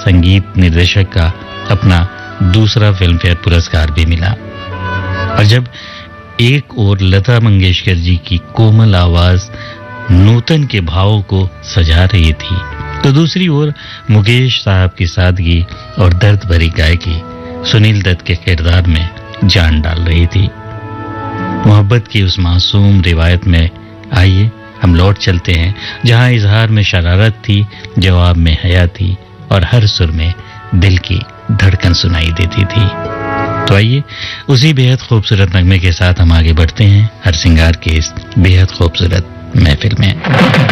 संगीत निर्देशक का अपना दूसरा फिल्मफेयर पुरस्कार भी मिला। और जब एक ओर लता मंगेशकर जी की कोमल आवाज नूतन के भावों को सजा रही थी, तो दूसरी ओर मुकेश साहब की सादगी और दर्द भरी गायकी सुनील दत्त के किरदार में जान डाल रही थी। मोहब्बत की उस मासूम रिवायत में आइए हम लौट चलते हैं, जहां इजहार में शरारत थी, जवाब में हया थी और हर सुर में दिल की धड़कन सुनाई देती थी। तो आइए उसी बेहद खूबसूरत नगमे के साथ हम आगे बढ़ते हैं हरसिंगार के इस बेहद खूबसूरत महफिल में।